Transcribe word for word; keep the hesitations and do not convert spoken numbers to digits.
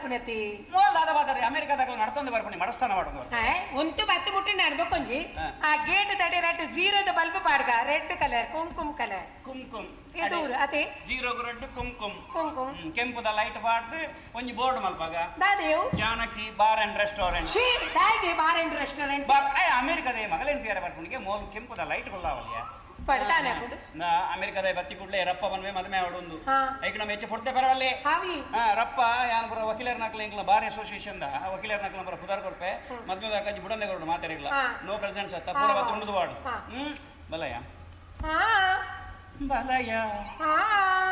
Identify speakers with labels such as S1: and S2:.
S1: ಬರ್ಪುನತಿ
S2: ಮೂಲ ದಾದ ಬಾದರಿ ಅಮೆರಿಕದಾಗ ನಡ್ಕೊಂಡು ಬರ್ಕೊಂಡು ಮಡಸ್ಥಾನ ಮಾಡೋದು
S1: ಉಂಟು ಬತ್ತು ಮುಟ್ಟಿ ನಡ್ಬೇಕೊಂಜಿ ಆ ಗೇಟ್ ತಡೆ red ಜೀರೋದ bulb ಪಾಡ್ಗ red colour Kumkum colour
S2: Kumkum
S1: ಇದು ಅದೇ
S2: ಜೀರೋ ರೆಡ್ ಕುಂಕುಮ್
S1: ಕುಂಕುಮ್
S2: ಕೆಂಪುದ ಲೈಟ್ ಪಾಡ್ದು ಒಂಜಿ board ಮಲ್ಪಾಗ
S1: ದಾದೇವ್
S2: Janaki bar and restaurant
S1: ದಾದೆ bar and restaurant
S2: ಅಮೆರಿಕದ ಮಗಲೇನ್ ಪೇರ ಬರ್ಕೊಂಡಿಗೆ ಮೋಲ್ ಕೆಂಪುದ ಲೈಟ್ ಕೊಲ್ಲಾವಲ್ಯ
S1: ಪಡ್ತಾನೆ
S2: ಅಮೆರಿಕದ ಬತ್ತಿ ಕೂಡಲೇ ರಪ್ಪ ಬಂದ್ಮೆ ಮದುವೆ ಆಡೊಂದು ಈಗ ನಮ್ಮ ಹೆಚ್ಚು ಕೊಡ್ತೆ ಬರವಲ್ಲಿ ರಪ್ಪ ಯಾನ್ ಬರೋ ವಕೀಲರ ನಕಲ ಇಂಕ್ಲ ಬಾರ್ ಅಸೋಸಿಯೇಷನ್ ದ ವಕೀಲರ ನಕಲ ಬರೋ ಪುದಾರ್ ಕೊಡ್ಪೆ ಮದ್ವೆ ದಾಕಂಜಿ ಬುಡಂದೆ ಕೊಡು ಮಾತಾಡಿಲ್ಲ ನೋ ಪ್ರೆಸೆಂಟ್ಸ್ ಅತ್ತ ಪೂರ ಬತ್ತು ಉಂಡುದು ವಾಡು ಹ್ಮ್ ಬಲಯ ಬಲಯ